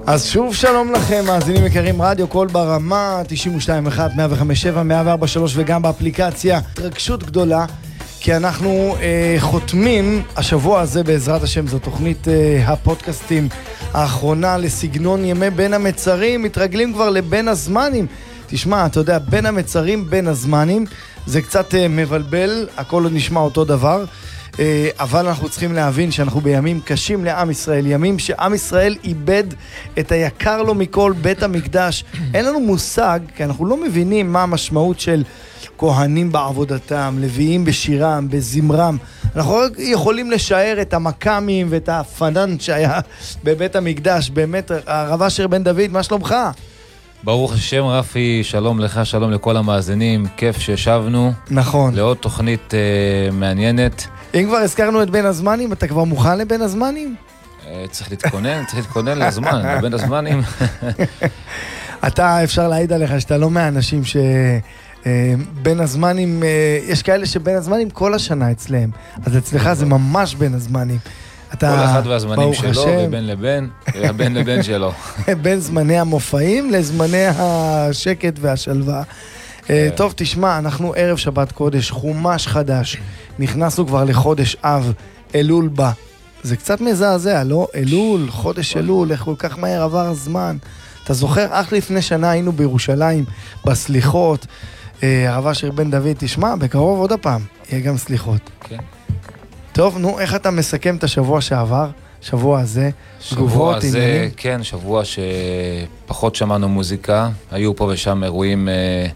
אז שוב שלום לכם, מאזינים יקרים, רדיו קול ברמה, 92.1, 105.7, 104.3 וגם באפליקציה. התרגשות גדולה, כי אנחנו חותמים השבוע הזה בעזרת השם, זו תוכנית הפודקאסטים האחרונה לסגנון ימי בין המצרים, מתרגלים כבר לבין הזמנים. תשמע, אתה יודע, בין המצרים, בין הזמנים, זה קצת מבלבל, הכל נשמע אותו דבר. אבל אנחנו צריכים להבין שאנחנו בימים קשים לעם ישראל, ימים שעם ישראל איבד את היקר לו מכל, בית המקדש. אין לנו מושג, כי אנחנו לא מבינים מה המשמעות של כהנים בעבודתם, לוויים בשירם, בזמרם. אנחנו רק יכולים לשער את המקמים ואת הפנן שהיה בבית המקדש. באמת, הרב אשר בן דוד, מה שלומך? ברוך השם רפי, שלום לך, שלום לכל המאזינים, כיף שישבנו. נכון. לעוד תוכנית מעניינת. אם כבר הזכרנו את בין הזמנים, אתה כבר מוכן לבין הזמנים? צריך להתכונן לזמן, לבין הזמנים. אתה, אפשר להעיד עליך שאתה לא מהאנשים שבין הזמנים, יש כאלה שבין הזמנים כל השנה אצלם, אז אצלך זה ממש בין הזמנים. כל אחד והזמנים שלו, ובין לבין, ובין לבין שלו. בין זמני המופעים לזמני השקט והשלווה. טוב, תשמע, אנחנו ערב שבת קודש, חומש חדש, נכנסנו כבר לחודש אב, אלול בא. זה קצת מזעזע, לא? אלול, חודש אלול, איך כל כך מהר עבר הזמן. אתה זוכר, אך לפני שנה היינו בירושלים, בסליחות, הרב אשר בן דוד, תשמע, בקרוב עוד הפעם, יהיה גם סליחות. כן. טוב, נו, איך אתה מסכם את השבוע שעבר? שבוע הזה, שבוע הזה, כן, שבוע שפחות שמענו מוזיקה, היו פה ושם אירועים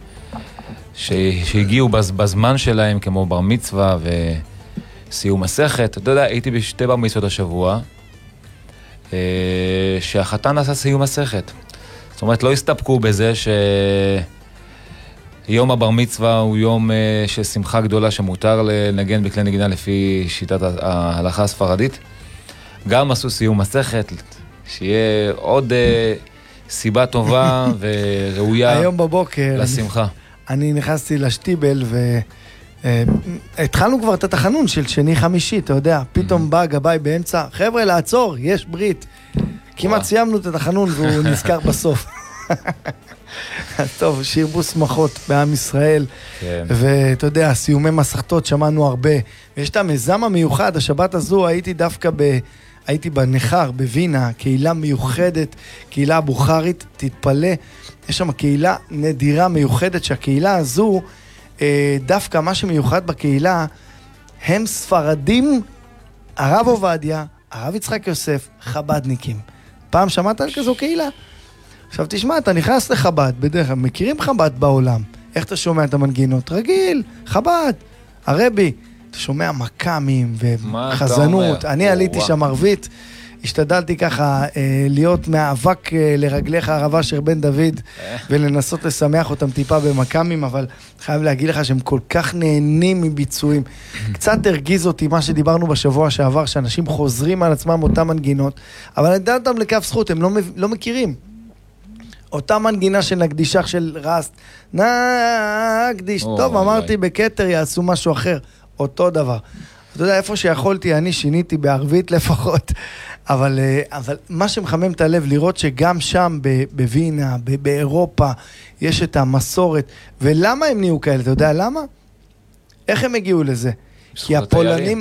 שהגיעו בזמן שלהם, כמו בר מצווה וסיום מסכת. אתה יודע, הייתי בשתי בר מצוות השבוע, שהחתן עשה סיום מסכת. זאת אומרת, לא הסתפקו בזה שיום הבר מצווה הוא יום של שמחה גדולה שמותר לנגן בכלי נגינה לפי שיטת ההלכה הספרדית. גם עשו סיום מסכת, שיהיה עוד סיבה טובה וראויה היום בבוקר לשמחה. אני נכנסתי לשטיבל והתחלנו כבר את התחנון של שני חמישי, אתה יודע, פתאום בא גבאי באמצע, חבר'ה לעצור, יש ברית. כמעט סיימנו את התחנון והוא נזכר בסוף. טוב, שירבו שמחות בעם ישראל, ואתה יודע, סיומי מסכתות שמענו הרבה, ויש את המיזם המיוחד, השבת הזו הייתי בנחר, בווינה, קהילה מיוחדת, קהילה בוכרית, תתפלא, יש שם קהילה נדירה מיוחדת, שהקהילה הזו, דווקא מה שמיוחד בקהילה, הם ספרדים, הרב עובדיה, הרב יצחק יוסף, חבדניקים. פעם שמעת על כזו קהילה? עכשיו תשמע, אתה נכנס לחב"ד, בדרך כלל, מכירים חב"ד בעולם, איך אתה שומע את המנגינות? רגיל, חב"ד, הרבי, אתה שומע מקמים וחזנות, אני עליתי שם ערבית, השתדלתי ככה להיות מאבק לרגליך הרב אשר בן דוד, ולנסות לשמח אותם טיפה במקמים, אבל חייב להגיד לך שהם כל כך נהנים מביצועים. קצת הרגיז אותי מה שדיברנו בשבוע שעבר, שאנשים חוזרים על עצמם אותם מנגינות, אבל אני יודע אותם לכף זכות, הם לא מכירים. אותה מנגינה של נקדישך של רסט, נקדיש, טוב, אמרתי בקטר יעשו משהו אחר, אותו דבר. אתה יודע, איפה שיכולתי, אני שיניתי בערבית לפחות, אבל מה שמחמם את הלב, לראות שגם שם בווינה, באירופה, יש את המסורת, ולמה הם נהיו כאלה, אתה יודע למה? איך הם הגיעו לזה? כי הפולנים,